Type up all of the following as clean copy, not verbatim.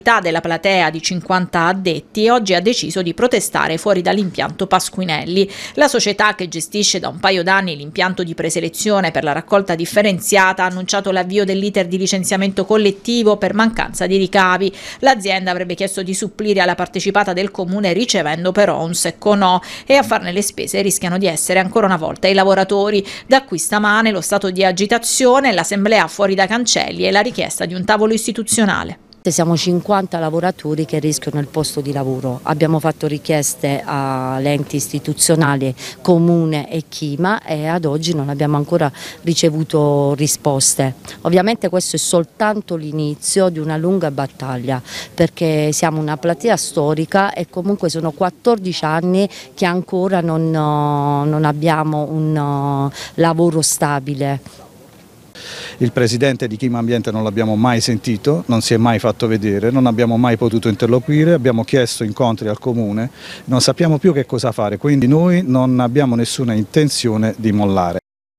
della platea di 50 addetti oggi ha deciso di protestare fuori dall'impianto Pasquinelli. La società, che gestisce da un paio d'anni l'impianto di preselezione per la raccolta differenziata, ha annunciato l'avvio dell'iter di licenziamento collettivo per mancanza di ricavi. L'azienda avrebbe chiesto di supplire alla partecipata del comune, ricevendo però un secco no, e a farne le spese rischiano di essere ancora una volta i lavoratori. Da qui stamane lo stato di agitazione, l'assemblea fuori dai cancelli e la richiesta di un tavolo istituzionale. Siamo 50 lavoratori che rischiano il posto di lavoro. Abbiamo fatto richieste agli enti istituzionali, Comune e Chima, e ad oggi non abbiamo ancora ricevuto risposte. Ovviamente questo è soltanto l'inizio di una lunga battaglia, perché siamo una platea storica e comunque sono 14 anni che ancora non abbiamo un lavoro stabile. Il presidente di Chima Ambiente non l'abbiamo mai sentito, non si è mai fatto vedere, non abbiamo mai potuto interloquire, abbiamo chiesto incontri al comune, non sappiamo più che cosa fare, quindi noi non abbiamo nessuna intenzione di mollare.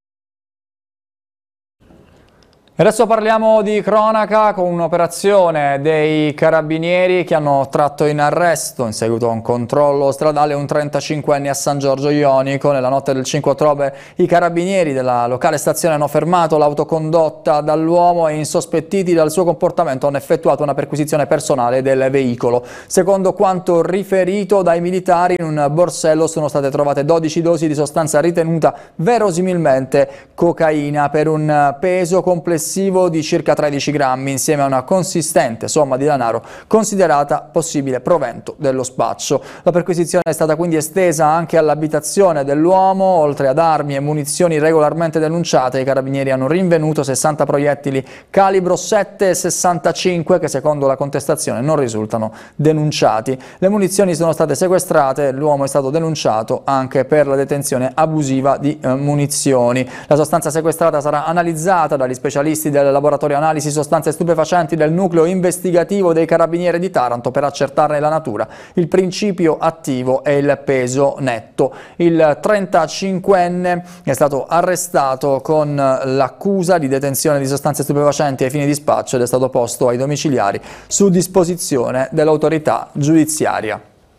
Adesso parliamo di cronaca con un'operazione dei carabinieri che hanno tratto in arresto in seguito a un controllo stradale un 35enne a San Giorgio Ionico. Nella notte del 5 ottobre i carabinieri della locale stazione hanno fermato l'auto condotta dall'uomo e, insospettiti dal suo comportamento, hanno effettuato una perquisizione personale del veicolo. Secondo quanto riferito dai militari, in un borsello sono state trovate 12 dosi di sostanza ritenuta verosimilmente cocaina per un peso complessivo di circa 13 grammi, insieme a una consistente somma di denaro considerata possibile provento dello spaccio. La perquisizione è stata quindi estesa anche all'abitazione dell'uomo. Oltre ad armi e munizioni regolarmente denunciate, i carabinieri hanno rinvenuto 60 proiettili calibro 7,65 che secondo la contestazione non risultano denunciati. Le munizioni sono state sequestrate e l'uomo è stato denunciato anche per la detenzione abusiva di munizioni. La sostanza sequestrata sarà analizzata dagli specialisti del laboratorio analisi sostanze stupefacenti del nucleo investigativo dei carabinieri di Taranto per accertarne la natura, il principio attivo e il peso netto. Il 35enne è stato arrestato con l'accusa di detenzione di sostanze stupefacenti ai fini di spaccio ed è stato posto ai domiciliari su disposizione dell'autorità giudiziaria.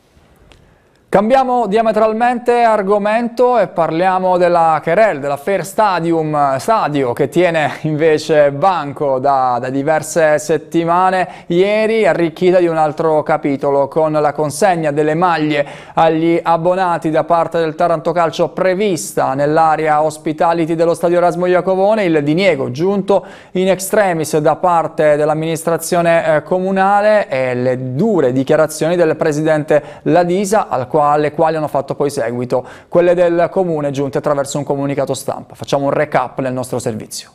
Cambiamo diametralmente argomento e parliamo della Querel, della Fair Stadio, che tiene invece banco da diverse settimane, ieri arricchita di un altro capitolo con la consegna delle maglie agli abbonati da parte del Taranto Calcio prevista nell'area hospitality dello stadio Erasmo Iacovone, il diniego giunto in extremis da parte dell'amministrazione comunale e le dure dichiarazioni del presidente Ladisa, alle quali hanno fatto poi seguito quelle del comune giunte attraverso un comunicato stampa. Facciamo un recap nel nostro servizio.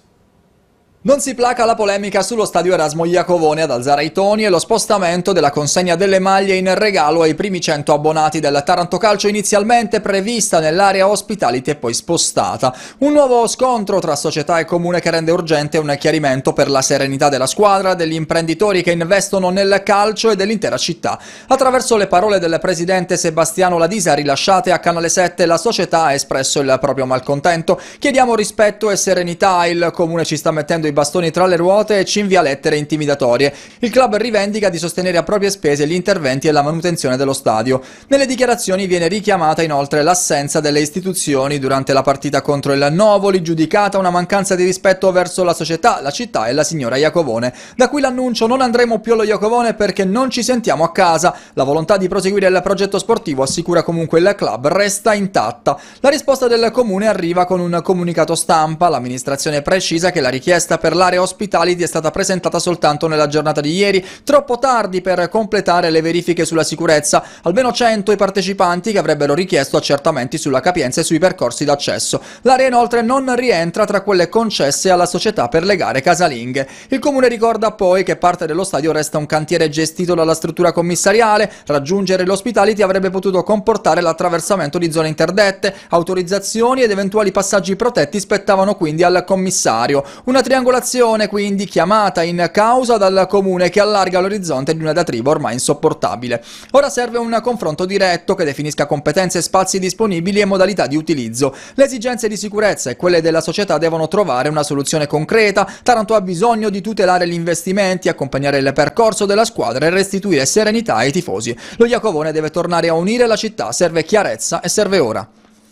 Non si placa la polemica sullo stadio Erasmo Iacovone. Ad alzare i toni e lo spostamento della consegna delle maglie in regalo ai primi 100 abbonati del Taranto Calcio, inizialmente prevista nell'area hospitality e poi spostata. Un nuovo scontro tra società e comune che rende urgente un chiarimento per la serenità della squadra, degli imprenditori che investono nel calcio e dell'intera città. Attraverso le parole del presidente Sebastiano Ladisa rilasciate a Canale 7, la società ha espresso il proprio malcontento. Chiediamo rispetto e serenità, il comune ci sta mettendo i bastoni tra le ruote e ci invia lettere intimidatorie. Il club rivendica di sostenere a proprie spese gli interventi e la manutenzione dello stadio. Nelle dichiarazioni viene richiamata inoltre l'assenza delle istituzioni durante la partita contro il Novoli, giudicata una mancanza di rispetto verso la società, la città e la signora Iacovone. Da qui l'annuncio: non andremo più allo Iacovone perché non ci sentiamo a casa. La volontà di proseguire il progetto sportivo, assicura comunque il club, resta intatta. La risposta del comune arriva con un comunicato stampa. L'amministrazione precisa che la richiesta per l'area hospitality è stata presentata soltanto nella giornata di ieri, troppo tardi per completare le verifiche sulla sicurezza. Almeno 100 i partecipanti che avrebbero richiesto accertamenti sulla capienza e sui percorsi d'accesso. L'area inoltre non rientra tra quelle concesse alla società per le gare casalinghe. Il comune ricorda poi che parte dello stadio resta un cantiere gestito dalla struttura commissariale. Raggiungere l'hospitality avrebbe potuto comportare l'attraversamento di zone interdette. Autorizzazioni ed eventuali passaggi protetti spettavano quindi al commissario. Una triangolazione Un'agevolazione quindi chiamata in causa dal comune che allarga l'orizzonte di una diatriba ormai insopportabile. Ora serve un confronto diretto che definisca competenze, spazi disponibili e modalità di utilizzo. Le esigenze di sicurezza e quelle della società devono trovare una soluzione concreta. Taranto ha bisogno di tutelare gli investimenti, accompagnare il percorso della squadra e restituire serenità ai tifosi. Lo Iacovone deve tornare a unire la città, serve chiarezza e serve ora.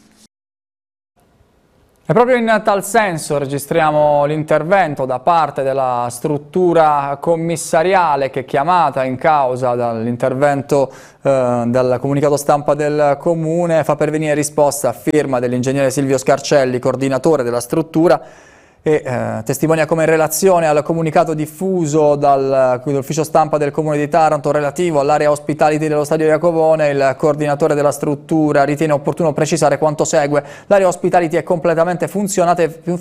E proprio in tal senso registriamo l'intervento da parte della struttura commissariale che, chiamata in causa dall'intervento dal comunicato stampa del Comune, fa pervenire risposta a firma dell'ingegnere Silvio Scarcelli, coordinatore della struttura, e testimonia come in relazione al comunicato diffuso dall'ufficio stampa del Comune di Taranto relativo all'area hospitality dello Stadio Iacovone, il coordinatore della struttura ritiene opportuno precisare quanto segue. L'area hospitality è completamente funzionante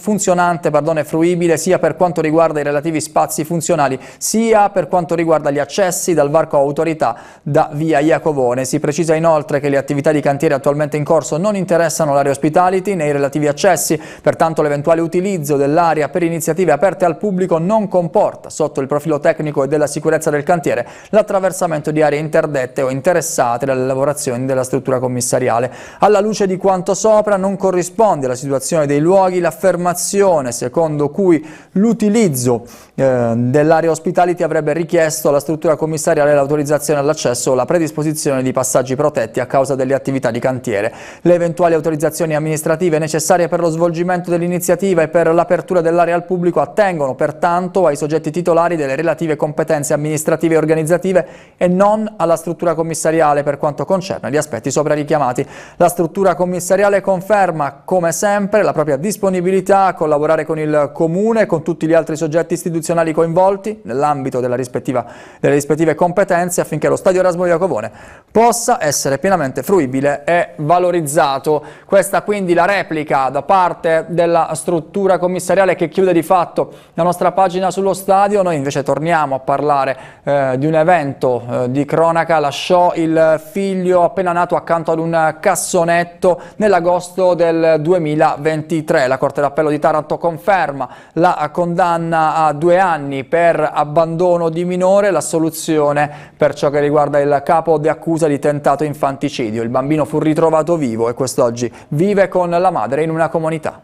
e fruibile sia per quanto riguarda i relativi spazi funzionali sia per quanto riguarda gli accessi dal varco autorità da via Iacovone. Si precisa inoltre che le attività di cantiere attualmente in corso non interessano l'area hospitality né i relativi accessi, pertanto l'eventuale utilizzo dell'area per iniziative aperte al pubblico non comporta, sotto il profilo tecnico e della sicurezza del cantiere, l'attraversamento di aree interdette o interessate dalle lavorazioni della struttura commissariale. Alla luce di quanto sopra non corrisponde alla situazione dei luoghi l'affermazione secondo cui l'utilizzo dell'area hospitality avrebbe richiesto alla struttura commissariale l'autorizzazione all'accesso o la predisposizione di passaggi protetti a causa delle attività di cantiere. Le eventuali autorizzazioni amministrative necessarie per lo svolgimento dell'iniziativa e per l'apertura dell'area al pubblico attengono pertanto ai soggetti titolari delle relative competenze amministrative e organizzative e non alla struttura commissariale per quanto concerne gli aspetti sopra richiamati. La struttura commissariale conferma come sempre la propria disponibilità a collaborare con il Comune e con tutti gli altri soggetti istituzionali coinvolti nell'ambito delle rispettive competenze affinché lo Stadio Erasmo Iacovone possa essere pienamente fruibile e valorizzato. Questa quindi la replica da parte della struttura commissariale che chiude di fatto la nostra pagina sullo stadio. Noi invece torniamo a parlare di un evento di cronaca. Lasciò il figlio appena nato accanto ad un cassonetto nell'agosto del 2023. La Corte d'Appello di Taranto conferma la condanna a 2 anni per abbandono di minore, l'assoluzione per ciò che riguarda il capo di accusa di tentato infanticidio. Il bambino fu ritrovato vivo e quest'oggi vive con la madre in una comunità.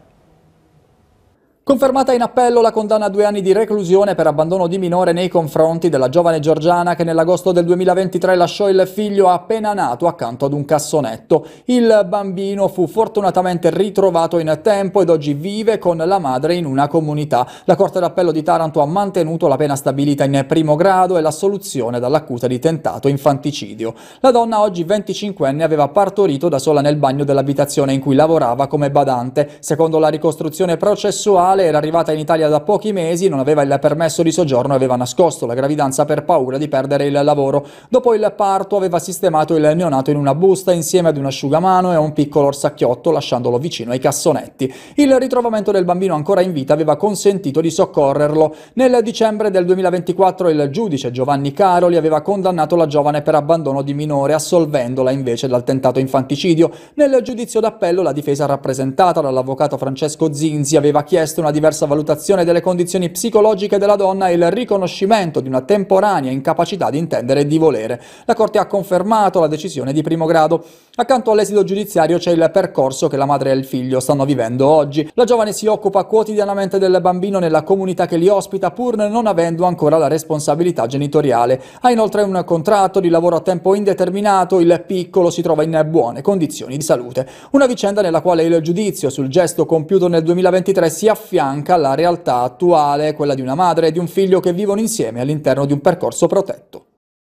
Confermata in appello la condanna a 2 anni di reclusione per abbandono di minore nei confronti della giovane georgiana che nell'agosto del 2023 lasciò il figlio appena nato accanto ad un cassonetto. Il bambino fu fortunatamente ritrovato in tempo ed oggi vive con la madre in una comunità. La Corte d'Appello di Taranto ha mantenuto la pena stabilita in primo grado e l'assoluzione dall'accusa di tentato infanticidio. La donna, oggi 25enne, aveva partorito da sola nel bagno dell'abitazione in cui lavorava come badante. Secondo la ricostruzione processuale era arrivata in Italia da pochi mesi, non aveva il permesso di soggiorno e aveva nascosto la gravidanza per paura di perdere il lavoro. Dopo il parto aveva sistemato il neonato in una busta insieme ad un asciugamano e a un piccolo orsacchiotto, lasciandolo vicino ai cassonetti. Il ritrovamento del bambino ancora in vita aveva consentito di soccorrerlo. Nel dicembre del 2024 il giudice Giovanni Caroli aveva condannato la giovane per abbandono di minore, assolvendola invece dal tentato infanticidio. Nel giudizio d'appello la difesa, rappresentata dall'avvocato Francesco Zinzi, aveva chiesto una diversa valutazione delle condizioni psicologiche della donna e il riconoscimento di una temporanea incapacità di intendere e di volere. La Corte ha confermato la decisione di primo grado. Accanto all'esito giudiziario c'è il percorso che la madre e il figlio stanno vivendo oggi. La giovane si occupa quotidianamente del bambino nella comunità che li ospita, pur non avendo ancora la responsabilità genitoriale. Ha inoltre un contratto di lavoro a tempo indeterminato, il piccolo si trova in buone condizioni di salute. Una vicenda nella quale il giudizio sul gesto compiuto nel 2023 si affianca alla realtà attuale, quella di una madre e di un figlio che vivono insieme all'interno di un percorso protetto.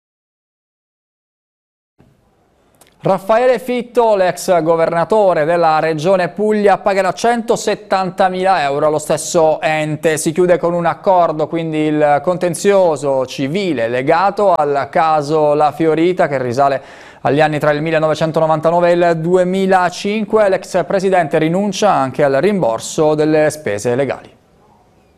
Raffaele Fitto, l'ex governatore della regione Puglia, pagherà 170.000 euro allo stesso ente. Si chiude con un accordo quindi il contenzioso civile legato al caso La Fiorita, che risale agli anni tra il 1999 e il 2005. L'ex presidente rinuncia anche al rimborso delle spese legali.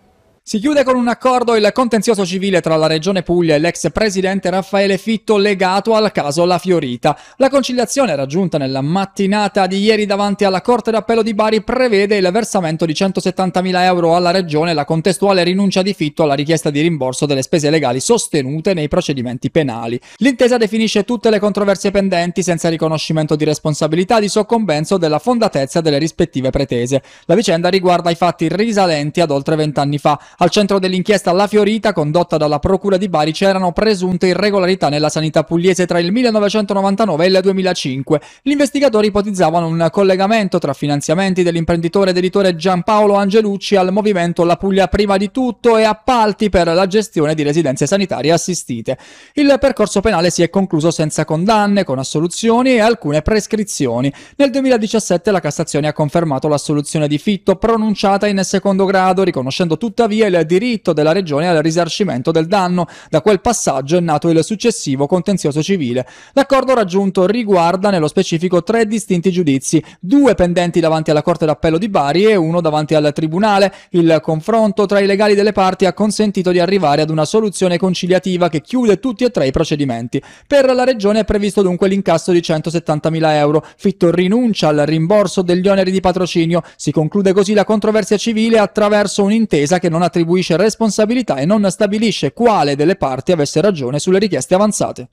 Si chiude con un accordo il contenzioso civile tra la Regione Puglia e l'ex presidente Raffaele Fitto legato al caso La Fiorita. La conciliazione raggiunta nella mattinata di ieri davanti alla Corte d'Appello di Bari prevede il versamento di 170.000 euro alla Regione e la contestuale rinuncia di Fitto alla richiesta di rimborso delle spese legali sostenute nei procedimenti penali. L'intesa definisce tutte le controversie pendenti senza riconoscimento di responsabilità, di soccombenza o della fondatezza delle rispettive pretese. La vicenda riguarda i fatti risalenti ad oltre 20 anni fa. Al centro dell'inchiesta La Fiorita, condotta dalla Procura di Bari, c'erano presunte irregolarità nella sanità pugliese tra il 1999 e il 2005. Gli investigatori ipotizzavano un collegamento tra finanziamenti dell'imprenditore ed editore Giampaolo Angelucci al movimento La Puglia Prima di Tutto e appalti per la gestione di residenze sanitarie assistite. Il percorso penale si è concluso senza condanne, con assoluzioni e alcune prescrizioni. Nel 2017 la Cassazione ha confermato l'assoluzione di Fitto pronunciata in secondo grado, riconoscendo tuttavia il diritto della Regione al risarcimento del danno. Da quel passaggio è nato il successivo contenzioso civile. L'accordo raggiunto riguarda nello specifico 3 distinti giudizi, 2 pendenti davanti alla Corte d'Appello di Bari e 1 davanti al Tribunale. Il confronto tra i legali delle parti ha consentito di arrivare ad una soluzione conciliativa che chiude tutti e 3 i procedimenti. Per la Regione è previsto dunque l'incasso di 170.000 euro. Fitto rinuncia al rimborso degli oneri di patrocinio. Si conclude così la controversia civile attraverso un'intesa che non attribuisce responsabilità e non stabilisce quale delle parti avesse ragione sulle richieste avanzate.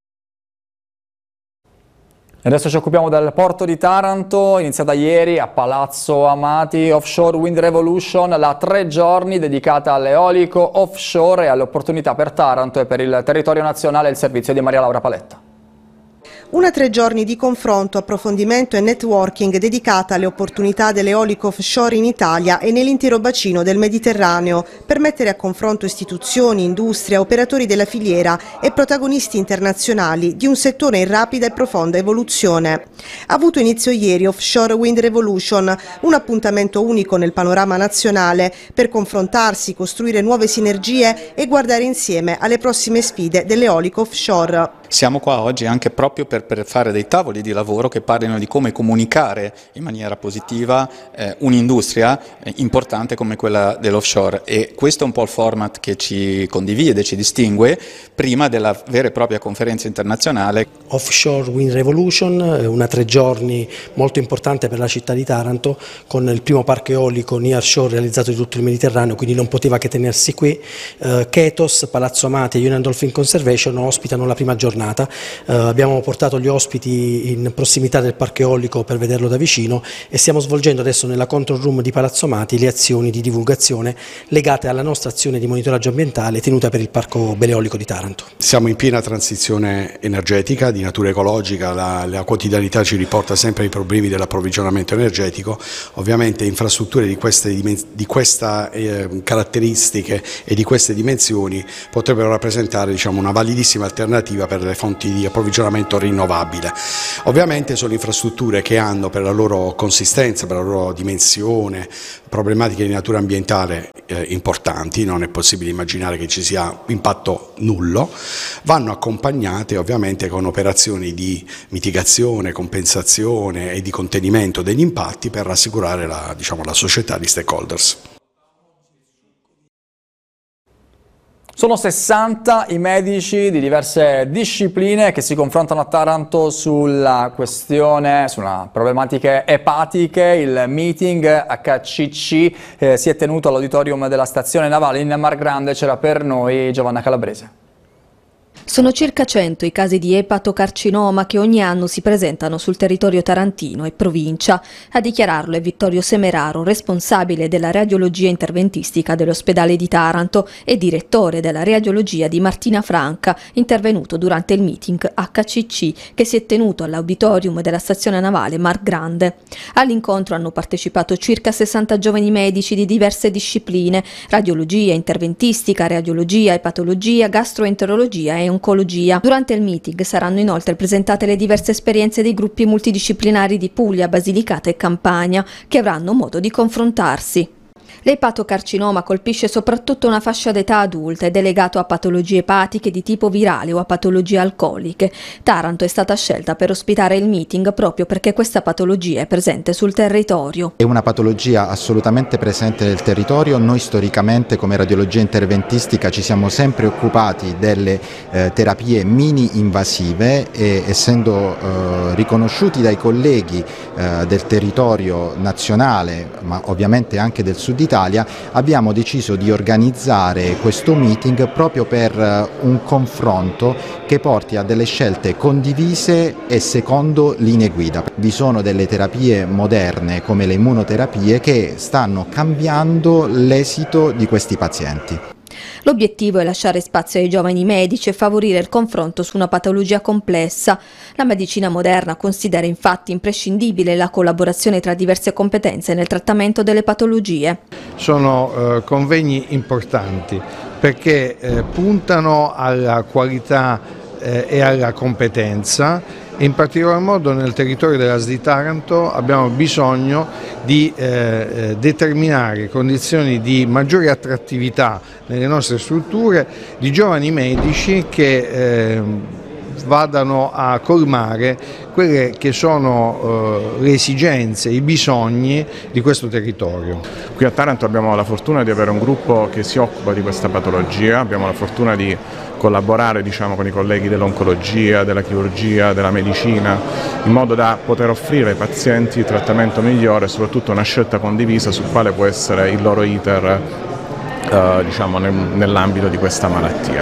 Adesso ci occupiamo del porto di Taranto. Iniziata ieri a Palazzo Amati Offshore Wind Revolution, la 3 giorni dedicata all'eolico offshore e alle opportunità per Taranto e per il territorio nazionale. Il servizio di Maria Laura Paletta. Una 3 giorni di confronto, approfondimento e networking dedicata alle opportunità dell'eolico offshore in Italia e nell'intero bacino del Mediterraneo, per mettere a confronto istituzioni, industria, operatori della filiera e protagonisti internazionali di un settore in rapida e profonda evoluzione. Ha avuto inizio ieri Offshore Wind Revolution, un appuntamento unico nel panorama nazionale per confrontarsi, costruire nuove sinergie e guardare insieme alle prossime sfide dell'eolico offshore. Siamo qua oggi anche proprio per fare dei tavoli di lavoro che parlino di come comunicare in maniera positiva un'industria importante come quella dell'offshore, e questo è un po' il format che ci condivide, ci distingue prima della vera e propria conferenza internazionale. Offshore Wind Revolution, una 3 giorni molto importante per la città di Taranto, con il primo parco eolico nearshore realizzato di tutto il Mediterraneo, quindi non poteva che tenersi qui. Ketos, Palazzo Amati e Union Dolphin Conservation ospitano la prima giornata. Abbiamo portato gli ospiti in prossimità del parco eolico per vederlo da vicino e stiamo svolgendo adesso nella control room di Palazzo Amati le azioni di divulgazione legate alla nostra azione di monitoraggio ambientale tenuta per il parco beleolico di Taranto. Siamo in piena transizione energetica di natura ecologica, la quotidianità ci riporta sempre ai problemi dell'approvvigionamento energetico. Ovviamente infrastrutture di queste caratteristiche e di queste dimensioni potrebbero rappresentare, diciamo, una validissima alternativa per le fonti di approvvigionamento rinnovabile. Ovviamente sono infrastrutture che hanno, per la loro consistenza, per la loro dimensione, problematiche di natura ambientale importanti, non è possibile immaginare che ci sia impatto nullo, vanno accompagnate ovviamente con operazioni di mitigazione, compensazione e di contenimento degli impatti per rassicurare la società di stakeholders. Sono 60 i medici di diverse discipline che si confrontano a Taranto sulla problematiche epatiche. Il meeting HCC si è tenuto all'auditorium della stazione navale in Mar Grande. C'era per noi Giovanna Calabrese. Sono circa 100 i casi di epatocarcinoma che ogni anno si presentano sul territorio tarantino e provincia. A dichiararlo è Vittorio Semeraro, responsabile della radiologia interventistica dell'ospedale di Taranto e direttore della radiologia di Martina Franca, intervenuto durante il meeting HCC che si è tenuto all'auditorium della stazione navale Mar Grande. All'incontro hanno partecipato circa 60 giovani medici di diverse discipline: radiologia interventistica, radiologia, epatologia, gastroenterologia e oncologia. Durante il meeting saranno inoltre presentate le diverse esperienze dei gruppi multidisciplinari di Puglia, Basilicata e Campania, che avranno modo di confrontarsi. L'epatocarcinoma colpisce soprattutto una fascia d'età adulta ed è legato a patologie epatiche di tipo virale o a patologie alcoliche. Taranto è stata scelta per ospitare il meeting proprio perché questa patologia è presente sul territorio. È una patologia assolutamente presente nel territorio. Noi storicamente come radiologia interventistica ci siamo sempre occupati delle terapie mini invasive e essendo riconosciuti dai colleghi del territorio nazionale, ma ovviamente anche del sud Italia, abbiamo deciso di organizzare questo meeting proprio per un confronto che porti a delle scelte condivise e secondo linee guida. Vi sono delle terapie moderne come le immunoterapie che stanno cambiando l'esito di questi pazienti. L'obiettivo è lasciare spazio ai giovani medici e favorire il confronto su una patologia complessa. La medicina moderna considera infatti imprescindibile la collaborazione tra diverse competenze nel trattamento delle patologie. Sono convegni importanti perché puntano alla qualità e alla competenza. In particolar modo nel territorio della ASL di Taranto abbiamo bisogno di determinare condizioni di maggiore attrattività nelle nostre strutture di giovani medici che vadano a colmare quelle che sono le esigenze, i bisogni di questo territorio. Qui a Taranto abbiamo la fortuna di avere un gruppo che si occupa di questa patologia, abbiamo la fortuna di collaborare con i colleghi dell'oncologia, della chirurgia, della medicina, in modo da poter offrire ai pazienti il trattamento migliore e soprattutto una scelta condivisa su quale può essere il loro iter nell'ambito di questa malattia.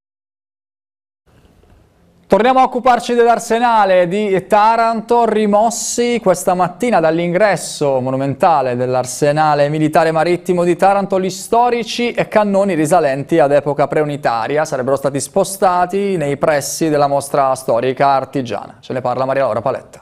Torniamo a occuparci dell'arsenale di Taranto, rimossi questa mattina dall'ingresso monumentale dell'arsenale militare marittimo di Taranto gli storici e cannoni risalenti ad epoca preunitaria, sarebbero stati spostati nei pressi della mostra storica artigiana. Ce ne parla Maria Laura Paletta.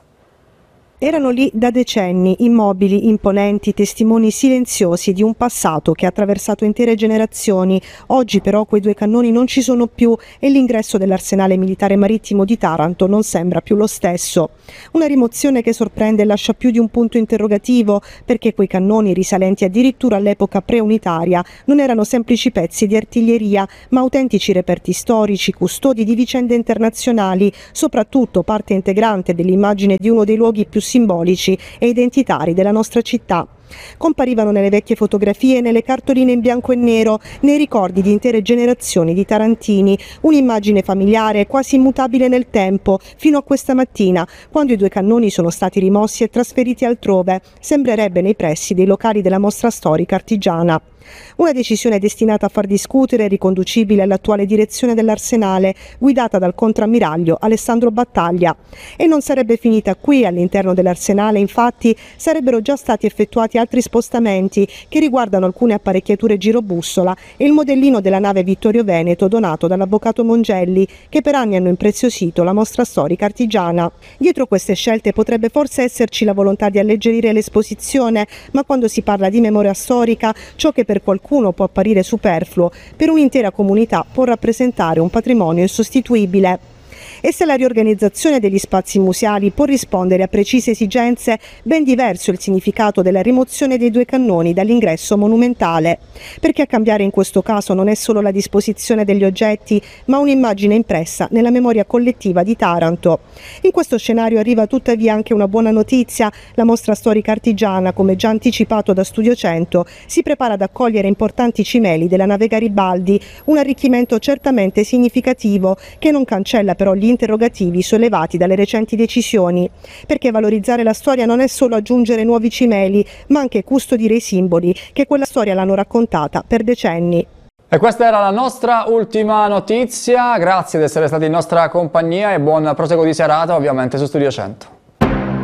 Erano lì da decenni, immobili, imponenti, testimoni silenziosi di un passato che ha attraversato intere generazioni. Oggi però quei due cannoni non ci sono più e l'ingresso dell'arsenale militare marittimo di Taranto non sembra più lo stesso. Una rimozione che sorprende e lascia più di un punto interrogativo, perché quei cannoni, risalenti addirittura all'epoca preunitaria, non erano semplici pezzi di artiglieria, ma autentici reperti storici, custodi di vicende internazionali, soprattutto parte integrante dell'immagine di uno dei luoghi più simbolici e identitari della nostra città. Comparivano nelle vecchie fotografie, nelle cartoline in bianco e nero, nei ricordi di intere generazioni di tarantini, un'immagine familiare quasi immutabile nel tempo, fino a questa mattina, quando i due cannoni sono stati rimossi e trasferiti altrove, sembrerebbe nei pressi dei locali della mostra storica artigiana. Una decisione destinata a far discutere e riconducibile all'attuale direzione dell'arsenale, guidata dal contrammiraglio Alessandro Battaglia. E non sarebbe finita qui. All'interno dell'arsenale, infatti, sarebbero già stati effettuati altri spostamenti che riguardano alcune apparecchiature girobussola e il modellino della nave Vittorio Veneto donato dall'avvocato Mongelli, che per anni hanno impreziosito la mostra storica artigiana. Dietro queste scelte potrebbe forse esserci la volontà di alleggerire l'esposizione, ma quando si parla di memoria storica, ciò che per qualcuno può apparire superfluo, per un'intera comunità può rappresentare un patrimonio insostituibile. E se la riorganizzazione degli spazi museali può rispondere a precise esigenze, ben diverso è il significato della rimozione dei due cannoni dall'ingresso monumentale, perché a cambiare in questo caso non è solo la disposizione degli oggetti, ma un'immagine impressa nella memoria collettiva di Taranto. In questo scenario arriva tuttavia anche una buona notizia: la mostra storica artigiana, come già anticipato da Studio 100, si prepara ad accogliere importanti cimeli della nave Garibaldi, un arricchimento certamente significativo che non cancella però gli interrogativi sollevati dalle recenti decisioni, perché valorizzare la storia non è solo aggiungere nuovi cimeli, ma anche custodire i simboli che quella storia l'hanno raccontata per decenni. E questa era la nostra ultima notizia, grazie di essere stati in nostra compagnia e buon proseguo di serata ovviamente su Studio 100.